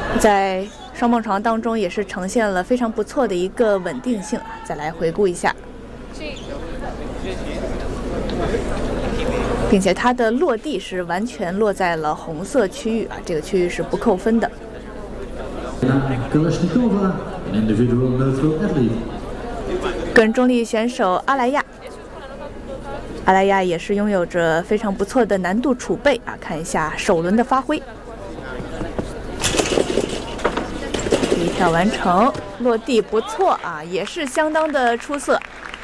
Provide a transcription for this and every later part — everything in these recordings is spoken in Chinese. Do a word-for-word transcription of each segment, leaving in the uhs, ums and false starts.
在双蹦床当中也是呈现了非常不错的一个稳定性。再来回顾一下，并且它的落地是完全落在了红色区域啊，这个区域是不扣分的。个人中立选手阿莱亚，阿莱亚也是拥有着非常不错的难度储备啊，看一下首轮的发挥。 第一跳完成，落地不错啊，也是相当的出色。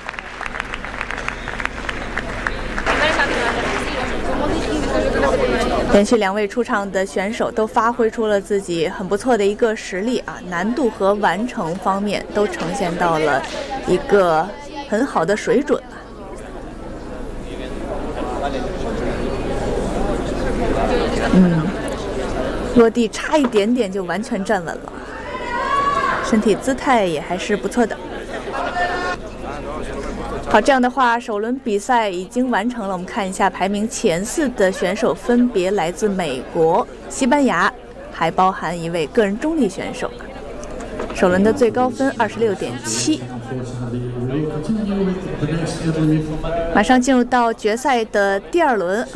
连续两位出场的选手都发挥出了自己很不错的一个实力啊，难度和完成方面都呈现到了一个很好的水准。嗯，落地差一点点就完全站稳了。 身体姿态也还是不错的。好，这样的话，首轮比赛已经完成了。我们看一下排名前四的选手，分别来自美国、西班牙，还包含一位个人中立选手。首轮的最高分二十六点七。马上进入到决赛的第二轮。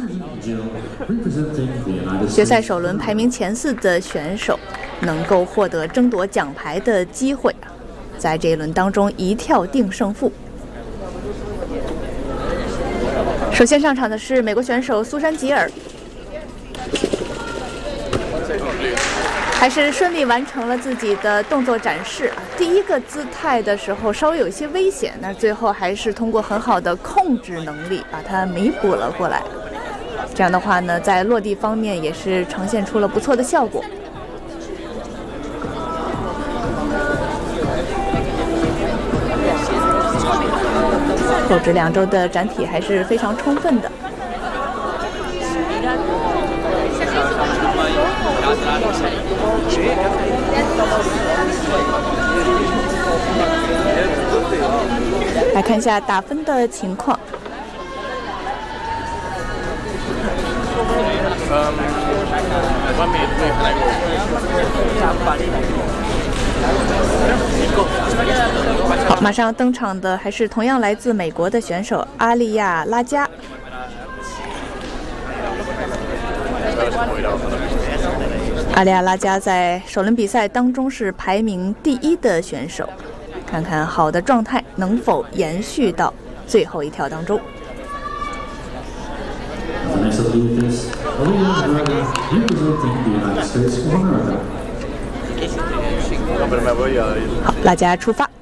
决赛首轮排名前四的选手 能够获得争夺奖牌的机会，在这一轮当中一跳定胜负。首先上场的是美国选手苏珊·吉尔，还是顺利完成了自己的动作展示。第一个姿态的时候稍微有一些危险，但是最后还是通过很好的控制能力把它弥补了过来。这样的话呢，在落地方面也是呈现出了不错的效果。 后置两周的展体还是非常充分的。来看一下打分的情况。好，马上要登场的还是同样来自美国的选手阿利亚拉加。阿利亚拉加在首轮比赛当中是排名第一的选手，看看好的状态能否延续到最后一跳当中。 好，拉加出发。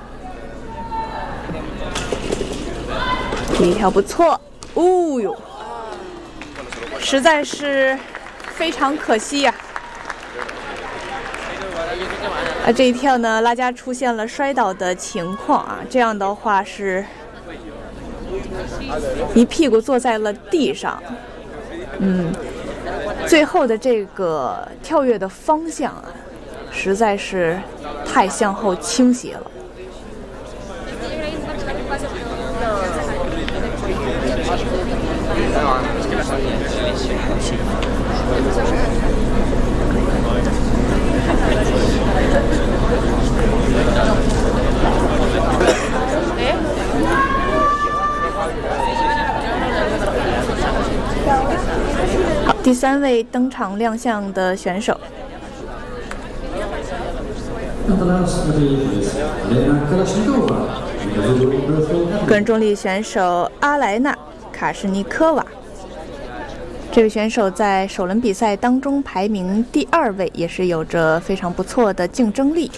第一跳不错，哦哟，实在是非常可惜呀、啊。啊，这一跳呢，拉加出现了摔倒的情况啊，这样的话是一屁股坐在了地上。嗯，最后的这个跳跃的方向啊，实在是太向后倾斜了。好，第三位登场亮相的选手。 个人中立选手阿莱娜·卡什尼科娃，这位选手在首轮比赛当中排名第二位，也是有着非常不错的竞争力。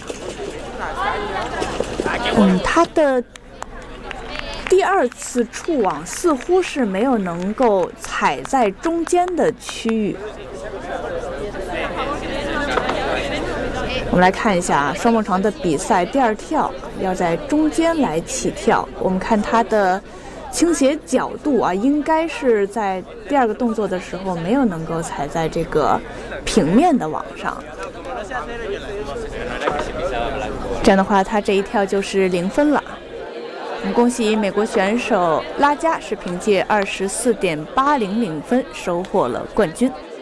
嗯，他的第二次触网似乎是没有能够踩在中间的区域。 我们来看一下啊，双蹦床的比赛第二跳要在中间来起跳。我们看它的倾斜角度啊，应该是在第二个动作的时候没有能够踩在这个平面的网上。这样的话，他这一跳就是零分了。我们恭喜美国选手拉加是凭借二十四点八零零分收获了冠军。